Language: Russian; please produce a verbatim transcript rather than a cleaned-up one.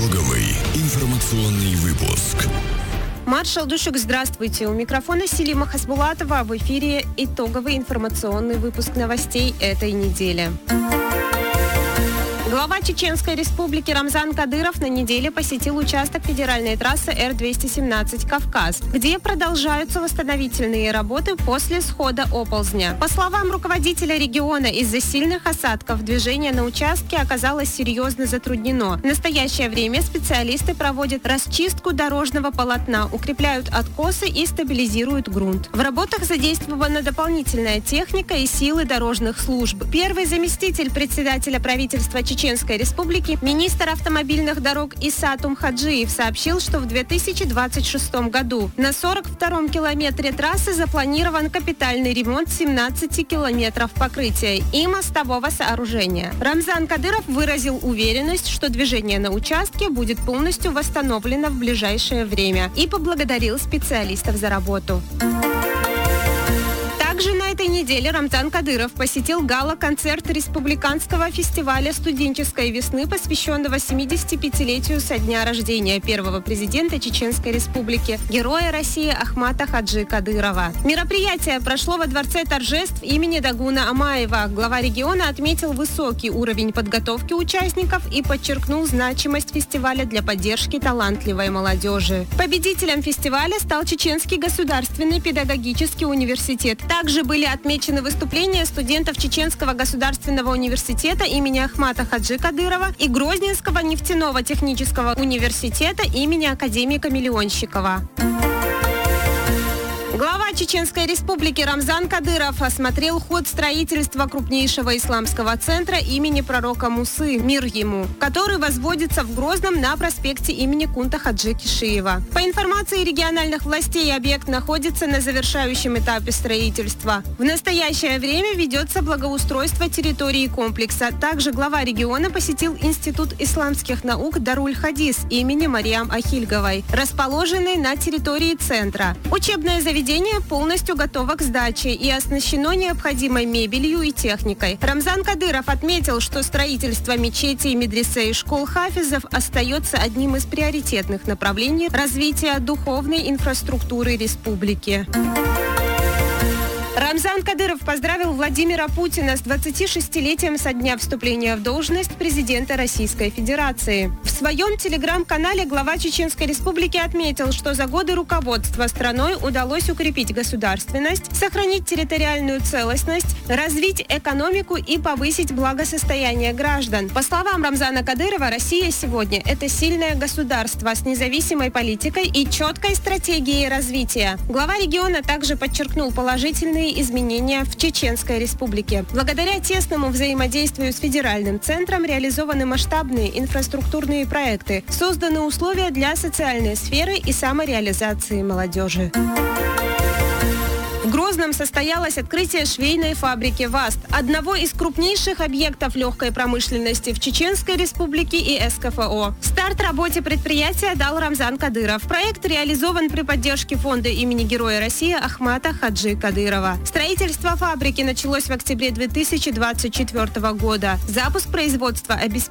Итоговый информационный выпуск. Маршал Душук, здравствуйте. У микрофона Селима Хасбулатова. В эфире итоговый информационный выпуск новостей этой недели. Глава Чеченской Республики Рамзан Кадыров на неделе посетил участок федеральной трассы Р двести семнадцать «Кавказ», где продолжаются восстановительные работы после схода оползня. По словам руководителя региона, из-за сильных осадков движение на участке оказалось серьезно затруднено. В настоящее время специалисты проводят расчистку дорожного полотна, укрепляют откосы и стабилизируют грунт. В работах задействована дополнительная техника и силы дорожных служб. Первый заместитель председателя правительства Чеченской Чеченской Республики, министр автомобильных дорог Иса Тумхаджиев сообщил, что в две тысячи двадцать шестом году на сорок втором километре трассы запланирован капитальный ремонт семнадцати километров покрытия и мостового сооружения. Рамзан Кадыров выразил уверенность, что движение на участке будет полностью восстановлено в ближайшее время и поблагодарил специалистов за работу. Также на этой неделе Рамзан Кадыров посетил гала-концерт Республиканского фестиваля студенческой весны, посвященного семидесятипятилетию со дня рождения первого президента Чеченской Республики, героя России Ахмата Хаджи Кадырова. Мероприятие прошло во Дворце торжеств имени Дагуна Амаева. Глава региона отметил высокий уровень подготовки участников и подчеркнул значимость фестиваля для поддержки талантливой молодежи. Победителем фестиваля стал Чеченский государственный педагогический университет. Также были отмечены выступления студентов Чеченского государственного университета имени Ахмата Хаджи Кадырова и Грозненского нефтяного технического университета имени академика Миллионщикова. Глава Чеченской Республики Рамзан Кадыров осмотрел ход строительства крупнейшего исламского центра имени пророка Мусы «Мир ему», который возводится в Грозном на проспекте имени Кунта Хаджи Кишиева. По информации региональных властей, объект находится на завершающем этапе строительства. В настоящее время ведется благоустройство территории комплекса. Также глава региона посетил Институт исламских наук Даруль-Хадис имени Мариам Ахильговой, расположенный на территории центра. Учебное заведение Заведение полностью готово к сдаче и оснащено необходимой мебелью и техникой. Рамзан Кадыров отметил, что строительство мечетей, медресе и школ хафизов остается одним из приоритетных направлений развития духовной инфраструктуры республики. Рамзан Кадыров поздравил Владимира Путина с двадцатишестилетием со дня вступления в должность президента Российской Федерации. В своем телеграм-канале глава Чеченской Республики отметил, что за годы руководства страной удалось укрепить государственность, сохранить территориальную целостность, развить экономику и повысить благосостояние граждан. По словам Рамзана Кадырова, Россия сегодня – это сильное государство с независимой политикой и четкой стратегией развития. Глава региона также подчеркнул положительные изменения в Чеченской Республике. Благодаря тесному взаимодействию с федеральным центром реализованы масштабные инфраструктурные проекты, созданы условия для социальной сферы и самореализации молодежи. В Грозном состоялось открытие швейной фабрики «ВАСТ», одного из крупнейших объектов легкой промышленности в Чеченской Республике и эс ка эф о. Старт работе предприятия дал Рамзан Кадыров. Проект реализован при поддержке фонда имени Героя России Ахмата Хаджи Кадырова. Строительство фабрики началось в октябре две тысячи двадцать четвёртого года. Запуск производства обеспечен